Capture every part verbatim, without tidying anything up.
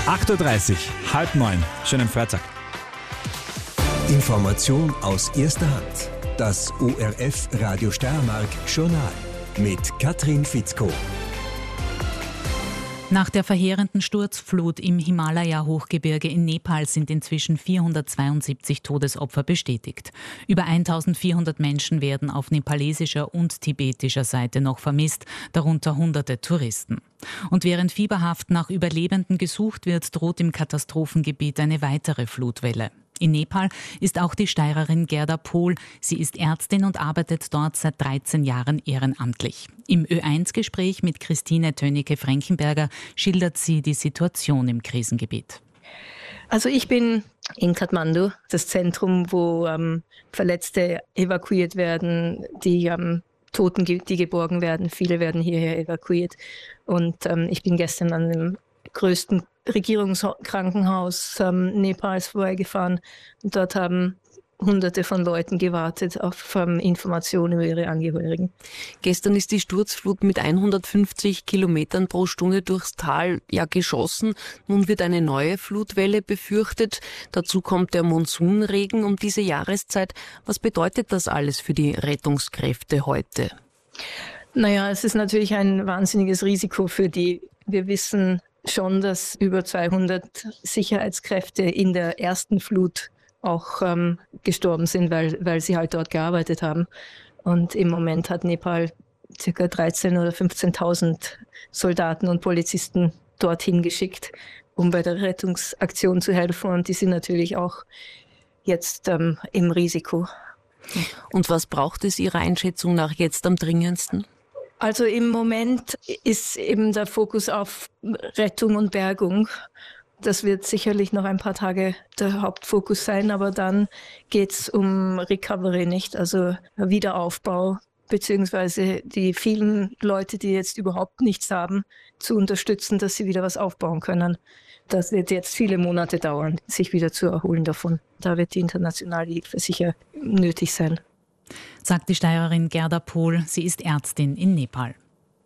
acht Uhr dreißig, halb neun. Schönen Freitag. Information aus erster Hand. Das O R F Radio Steiermark Journal mit Katrin Fitzko. Nach der verheerenden Sturzflut im Himalaya-Hochgebirge in Nepal sind inzwischen vierhundertzweiundsiebzig Todesopfer bestätigt. Über eintausendvierhundert Menschen werden auf nepalesischer und tibetischer Seite noch vermisst, darunter hunderte Touristen. Und während fieberhaft nach Überlebenden gesucht wird, droht im Katastrophengebiet eine weitere Flutwelle. In Nepal ist auch die Steirerin Gerda Pohl. Sie ist Ärztin und arbeitet dort seit dreizehn Jahren ehrenamtlich. Im Ö eins Gespräch mit Christine Tönicke-Frankenberger schildert sie die Situation im Krisengebiet. Also ich bin in Kathmandu, das Zentrum, wo ähm, Verletzte evakuiert werden, die ähm, Toten, die geborgen werden. Viele werden hierher evakuiert. Und ähm, ich bin gestern an dem größten Regierungskrankenhaus ähm, Nepals vorbeigefahren. Und dort haben Hunderte von Leuten gewartet auf ähm, Informationen über ihre Angehörigen. Gestern ist die Sturzflut mit hundertfünfzig Kilometern pro Stunde durchs Tal ja geschossen. Nun wird eine neue Flutwelle befürchtet. Dazu kommt der Monsunregen um diese Jahreszeit. Was bedeutet das alles für die Rettungskräfte heute? Naja, es ist natürlich ein wahnsinniges Risiko für die. Wir wissen schon, dass über zweihundert Sicherheitskräfte in der ersten Flut auch ähm, gestorben sind, weil, weil sie halt dort gearbeitet haben. Und im Moment hat Nepal ca. dreizehntausend oder fünfzehntausend Soldaten und Polizisten dorthin geschickt, um bei der Rettungsaktion zu helfen. Und die sind natürlich auch jetzt ähm, im Risiko. Und was braucht es Ihrer Einschätzung nach jetzt am dringendsten? Also im Moment ist eben der Fokus auf Rettung und Bergung. Das wird sicherlich noch ein paar Tage der Hauptfokus sein, aber dann geht's um Recovery, nicht? Also Wiederaufbau, beziehungsweise die vielen Leute, die jetzt überhaupt nichts haben, zu unterstützen, dass sie wieder was aufbauen können. Das wird jetzt viele Monate dauern, sich wieder zu erholen davon. Da wird die internationale Hilfe sicher nötig sein. Sagt die Steirerin Gerda Pohl. Sie ist Ärztin in Nepal.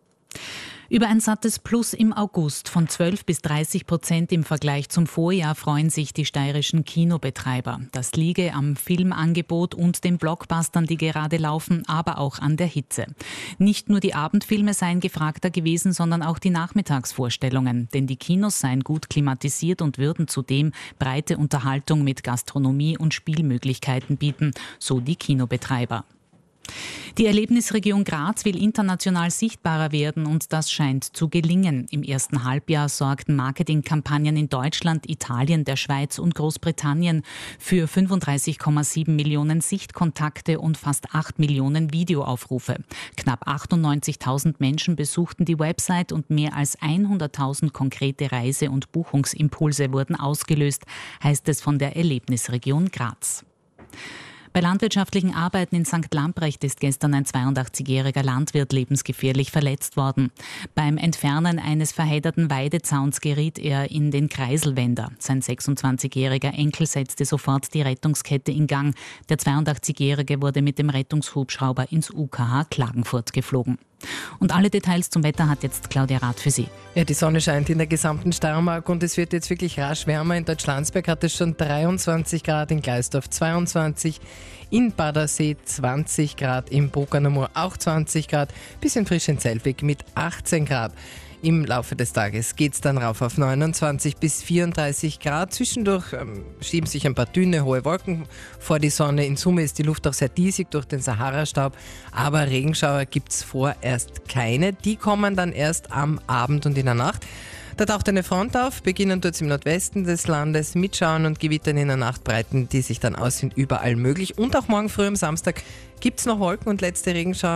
Über ein sattes Plus im August von zwölf bis dreißig Prozent im Vergleich zum Vorjahr freuen sich die steirischen Kinobetreiber. Das liege am Filmangebot und den Blockbustern, die gerade laufen, aber auch an der Hitze. Nicht nur die Abendfilme seien gefragter gewesen, sondern auch die Nachmittagsvorstellungen. Denn die Kinos seien gut klimatisiert und würden zudem breite Unterhaltung mit Gastronomie und Spielmöglichkeiten bieten, so die Kinobetreiber. Die Erlebnisregion Graz will international sichtbarer werden und das scheint zu gelingen. Im ersten Halbjahr sorgten Marketingkampagnen in Deutschland, Italien, der Schweiz und Großbritannien für fünfunddreißig Komma sieben Millionen Sichtkontakte und fast acht Millionen Videoaufrufe. Knapp achtundneunzigtausend Menschen besuchten die Website und mehr als hunderttausend konkrete Reise- und Buchungsimpulse wurden ausgelöst, heißt es von der Erlebnisregion Graz. Bei landwirtschaftlichen Arbeiten in Sankt Lamprecht ist gestern ein zweiundachtzigjähriger Landwirt lebensgefährlich verletzt worden. Beim Entfernen eines verhedderten Weidezauns geriet er in den Kreiselwender. Sein sechsundzwanzigjähriger Enkel setzte sofort die Rettungskette in Gang. Der zweiundachtzigjährige wurde mit dem Rettungshubschrauber ins U K H Klagenfurt geflogen. Und alle Details zum Wetter hat jetzt Claudia Rath für Sie. Ja, die Sonne scheint in der gesamten Steiermark und es wird jetzt wirklich rasch wärmer. In Deutschlandsberg hat es schon dreiundzwanzig Grad, in Gleisdorf zweiundzwanzig, in Badersee zwanzig Grad, im Bruckner auch zwanzig Grad, bisschen frisch in Zeltweg mit achtzehn Grad. Im Laufe des Tages geht es dann rauf auf neunundzwanzig bis vierunddreißig Grad. Zwischendurch ähm, schieben sich ein paar dünne, hohe Wolken vor die Sonne. In Summe ist die Luft auch sehr diesig durch den Sahara-Staub. Aber Regenschauer gibt es vorerst keine. Die kommen dann erst am Abend und in der Nacht. Da taucht eine Front auf, beginnen dort im Nordwesten des Landes mit Schauern und Gewittern in der Nacht, breiten die sich dann aus, sind überall möglich. Und auch morgen früh am Samstag gibt es noch Wolken und letzte Regenschauer.